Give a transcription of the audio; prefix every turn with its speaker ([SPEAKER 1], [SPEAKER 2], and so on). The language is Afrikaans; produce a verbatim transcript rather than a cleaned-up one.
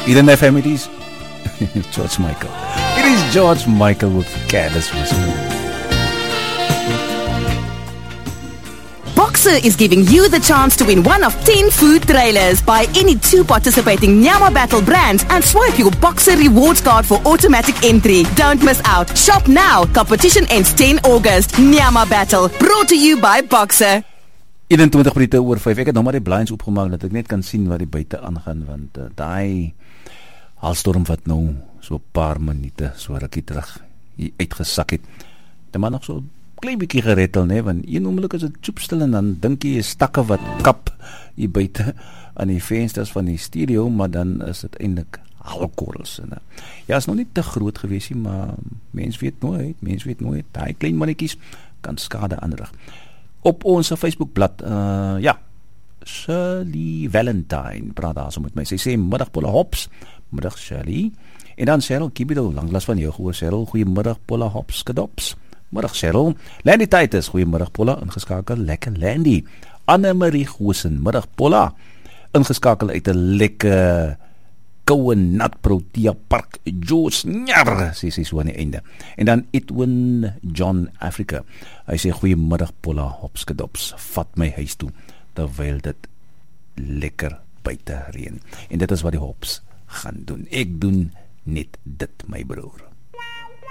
[SPEAKER 1] Eden F M, it is George Michael. It is George Michael with Careless Whisper.
[SPEAKER 2] Boxer is giving you the chance to win one of ten food trailers. Buy any two participating Nyama Battle brands and swipe your Boxer rewards card for automatic entry. Don't miss out. Shop now. Competition ends ten August. Nyama Battle, brought to you by Boxer.
[SPEAKER 1] eenentwintig minute oor vyf. Ek het nog maar die blinds opgemaak dat ek net kan sien wat die buite aangaan, want uh, daai haalstorm wat nou so 'n paar minute so rukkie terug hier uitgesak het. Dit maar nog so 'n klein bietjie gerettel, nee, want een oomblik is dit choepstil en dan dink jy is stakke wat kap hier buite aan die vensters van die studio, maar dan is dit eintlik haalkorrels. En, uh, ja, is nog nie te groot gewees nie, maar mens weet nooit, mens weet nooit, daai klein mannetjies kan skade aanrig. Op ons Facebookblad, uh, ja, Shirley Valentine praat daar so met my. Sy sê, middag Polla Hops, middag Shirley. En dan Cheryl Kibido, langlas van jou gehoor Cheryl, goeiemiddag Polla Hops, kadops. Middag Cheryl. Landy Titus, goeiemiddag Polla, ingeskakel, lekker Landy. Anne-Marie Goosen, middag Polla, ingeskakel uit 'n lekker koue nat Protea Park, George Njar, sê sy so aan die einde. En dan Edwin John Africa, hy sê goeiemiddag Polla Hopskadops, vat my huis toe, terwyl dit lekker buite reën. En dit is wat die hops gaan doen. Ek doen net dit, my broer.